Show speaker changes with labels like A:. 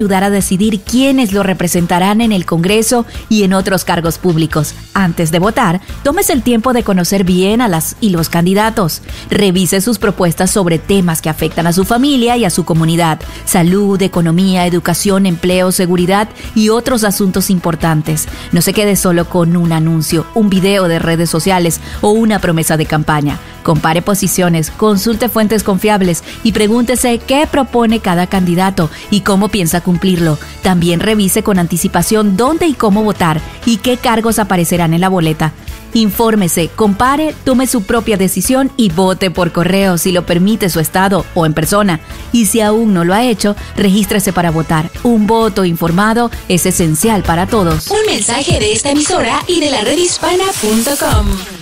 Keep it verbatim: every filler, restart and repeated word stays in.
A: ayudar a decidir quiénes lo representarán en el Congreso y en otros cargos públicos. Antes de votar, tómese el tiempo de conocer bien a las y los candidatos. Revise sus propuestas sobre temas que afectan a su familia y a su comunidad: salud, economía, educación, empleo, seguridad y otros asuntos importantes. No se quede solo con un anuncio, un video de redes sociales o una promesa de campaña. Compare posiciones, consulte fuentes confiables y pregúntese qué propone cada candidato y cómo piensa cumplirlo. También revise con anticipación dónde y cómo votar y qué cargos aparecerán en la boleta. Infórmese, compare, tome su propia decisión y vote por correo si lo permite su estado o en persona. Y si aún no lo ha hecho, regístrese para votar. Un voto informado es esencial para todos.
B: Un mensaje de esta emisora y de la red hispana punto com.